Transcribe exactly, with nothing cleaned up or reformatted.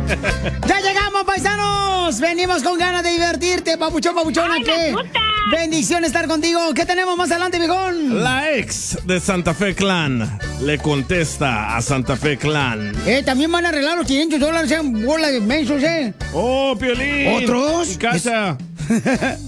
¡Ya llegamos, paisanos! Venimos con ganas de divertirte, papuchón, papuchona. Ay, ¿Qué? Bendición estar contigo. ¿Qué tenemos más adelante, viejón? La ex de Santa Fe Clan le contesta a Santa Fe Clan. Eh, también van a arreglar los quinientos dólares en bola de mensos, ¿eh? ¡Oh, Piolín! ¿Otros? Y Cacha.